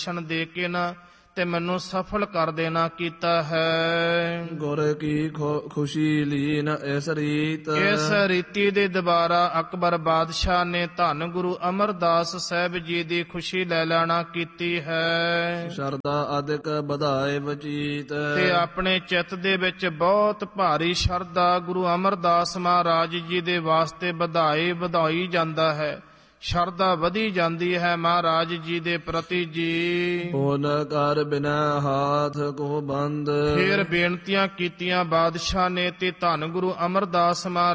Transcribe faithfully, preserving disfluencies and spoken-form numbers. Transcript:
ਦਰਸ਼ਨ ਦੇ ਕੇ ਨਾ ਤੇ ਮੈਨੂੰ ਸਫਲ ਕਰ ਦੇਣਾ ਕੀਤਾ ਹੈ। ਗੁਰ ਕੀ ਖੁ- ਖੁਸ਼ੀ ਲੀਨ ਇਸ ਰੀਤ। ਇਸ ਰੀਤੀ ਦੇ ਦੁਬਾਰਾ ਅਕਬਰ ਬਾਦਸ਼ਾਹ ਨੇ ਧੰਨ ਗੁਰੂ ਅਮਰਦਾਸ ਸਾਹਿਬ ਜੀ ਦੀ ਖੁਸ਼ੀ ਲੈ ਲੈਣਾ ਕੀਤੀ ਹੈ ਸ਼ਰਦਾ ਅਧਿਕ ਵਧਾਏ ਵਚੀਤ। ਤੇ ਆਪਣੇ ਚਿੱਤ ਦੇ ਵਿੱਚ ਬਹੁਤ ਭਾਰੀ ਸ਼ਰਧਾ ਗੁਰੂ ਅਮਰਦਾਸ ਮਹਾਰਾਜ ਜੀ ਦੇ ਵਾਸਤੇ ਵਧਾਈ ਵਧਾਈ ਜਾਂਦਾ ਹੈ, ਸ਼ਰਧਾ ਵਧੀ ਜਾਂਦੀ ਹੈ ਮਹਾਰਾਜ ਜੀ ਦੇ ਪ੍ਰਤੀ ਜੀ। ਪੁਨ ਕਰ ਬਿਨਾ ਹਾਥ ਕੋ ਬੰਦ। ਫਿਰ ਬੇਨਤੀਆਂ ਕੀਤੀਆਂ ਬਾਦਸ਼ਾਹ ਨੇ ਤੇ ਧੰਨ ਗੁਰੂ ਅਮਰਦਾਸ ਮਹਾਰਾਜ